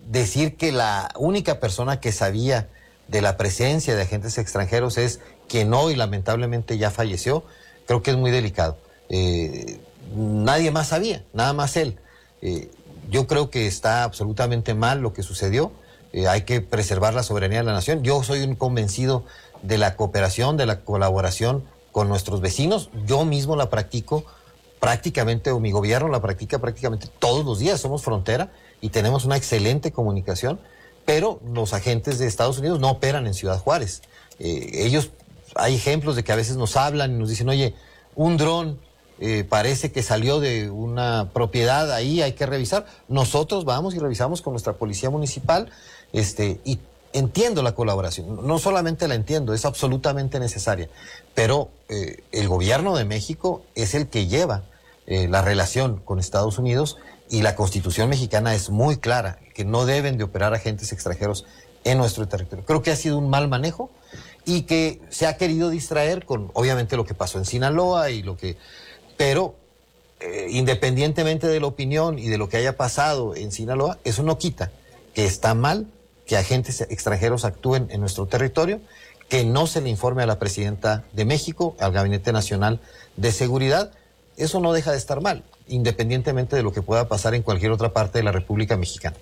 decir que la única persona que sabía de la presencia de agentes extranjeros es quien hoy lamentablemente ya falleció, creo que es muy delicado. Nadie más sabía, nada más él. Yo creo que está absolutamente mal lo que sucedió. Hay que preservar la soberanía de la nación. Yo soy un convencido de la cooperación, de la colaboración con nuestros vecinos. Yo mismo la practico prácticamente, o mi gobierno la practica prácticamente todos los días. Somos frontera y tenemos una excelente comunicación, pero los agentes de Estados Unidos no operan en Ciudad Juárez. Ellos, hay ejemplos de que a veces nos hablan y nos dicen, oye, un dron parece que salió de una propiedad ahí, hay que revisar. Nosotros vamos y revisamos con nuestra policía municipal, y entiendo la colaboración, no solamente la entiendo, es absolutamente necesaria, pero el gobierno de México es el que lleva la relación con Estados Unidos, y la Constitución mexicana es muy clara, que no deben de operar agentes extranjeros en nuestro territorio. Creo que ha sido un mal manejo y que se ha querido distraer con, obviamente, lo que pasó en Sinaloa y lo que... Pero, independientemente de la opinión y de lo que haya pasado en Sinaloa, eso no quita que está mal que agentes extranjeros actúen en nuestro territorio, que no se le informe a la Presidenta de México, al Gabinete Nacional de Seguridad. Eso no deja de estar mal, independientemente de lo que pueda pasar en cualquier otra parte de la República Mexicana.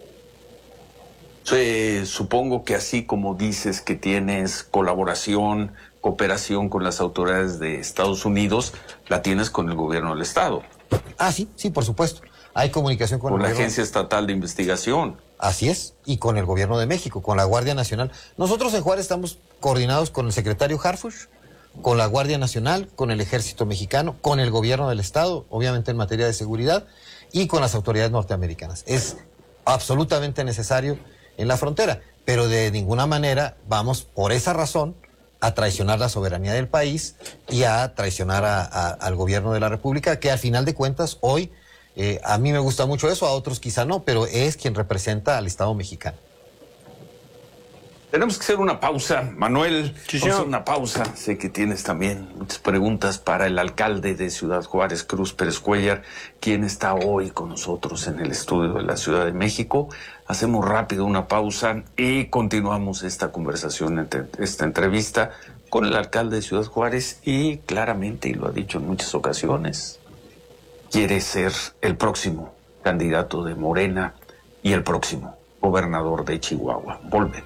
Supongo que así como dices que tienes colaboración, cooperación con las autoridades de Estados Unidos, la tienes con el gobierno del Estado. Ah, sí, por supuesto. Hay comunicación con la Agencia Estatal de Investigación. Así es, y con el gobierno de México, con la Guardia Nacional. Nosotros en Juárez estamos coordinados con el secretario Harfuch, con la Guardia Nacional, con el Ejército Mexicano, con el gobierno del Estado, obviamente en materia de seguridad, y con las autoridades norteamericanas. Es absolutamente necesario en la frontera, pero de ninguna manera vamos por esa razón a traicionar la soberanía del país y a traicionar al gobierno de la República, que al final de cuentas hoy, a mí me gusta mucho eso, a otros quizá no, pero es quien representa al Estado mexicano. Tenemos que hacer una pausa, Manuel. Sí, vamos a hacer una pausa. Sé que tienes también muchas preguntas para el alcalde de Ciudad Juárez, Cruz Pérez Cuéllar, quien está hoy con nosotros en el estudio de la Ciudad de México. Hacemos rápido una pausa y continuamos esta conversación, esta entrevista con el alcalde de Ciudad Juárez, y claramente, y lo ha dicho en muchas ocasiones, quiere ser el próximo candidato de Morena y el próximo gobernador de Chihuahua. Volvemos.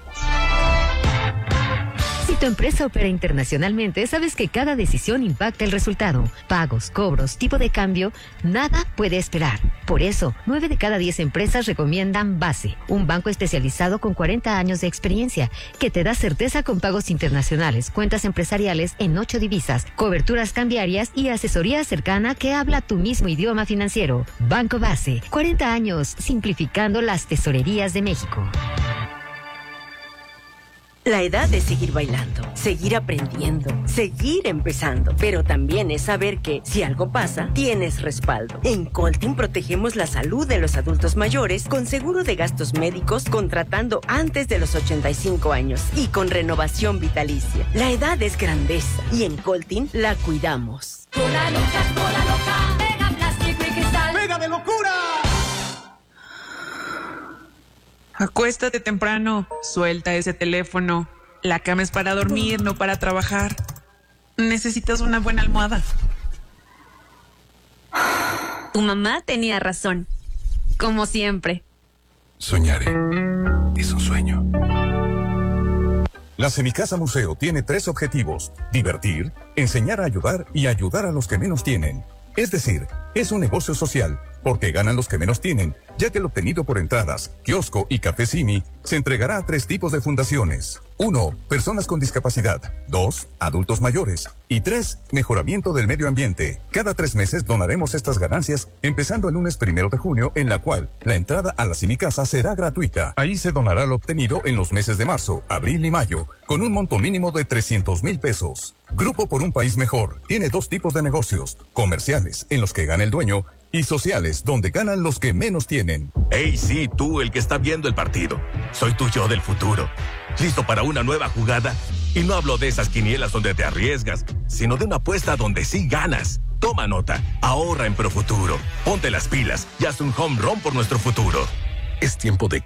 Si tu empresa opera internacionalmente, sabes que cada decisión impacta el resultado. Pagos, cobros, tipo de cambio, nada puede esperar. Por eso, 9 de cada 10 empresas recomiendan Base, un banco especializado con 40 años de experiencia, que te da certeza con pagos internacionales, cuentas empresariales en 8 divisas, coberturas cambiarias y asesoría cercana que habla tu mismo idioma financiero. Banco Base, 40 años simplificando las tesorerías de México. La edad es seguir bailando, seguir aprendiendo, seguir empezando, pero también es saber que, si algo pasa, tienes respaldo. En Coltin protegemos la salud de los adultos mayores con seguro de gastos médicos contratando antes de los 85 años y con renovación vitalicia. La edad es grandeza y en Coltin la cuidamos. Cola loca, pega plástico y cristal. ¡Pega de locura! Acuéstate temprano, suelta ese teléfono. La cama es para dormir, no para trabajar. Necesitas una buena almohada. Tu mamá tenía razón, como siempre. Soñaré es un sueño. La Semicasa Museo tiene 3 objetivos: divertir, enseñar a ayudar y ayudar a los que menos tienen. Es decir, es un negocio social, porque ganan los que menos tienen, ya que lo obtenido por entradas, kiosco y café Simi se entregará a 3 tipos de fundaciones. 1. Personas con discapacidad. 2. Adultos mayores. Y 3. Mejoramiento del medio ambiente. Cada 3 meses donaremos estas ganancias, empezando el lunes 1 de junio, en la cual la entrada a la Semicasa será gratuita. Ahí se donará lo obtenido en los meses de marzo, abril y mayo, con un monto mínimo de 300,000 pesos. Grupo por un País Mejor tiene 2 tipos de negocios: comerciales, en los que gana el dueño, y sociales, donde ganan los que menos tienen. Hey, sí, tú, el que está viendo el partido. Soy tu yo del futuro. ¿Listo para una nueva jugada? Y no hablo de esas quinielas donde te arriesgas, sino de una apuesta donde sí ganas. Toma nota, ahorra en Profuturo. Ponte las pilas y haz un home run por nuestro futuro. Es tiempo de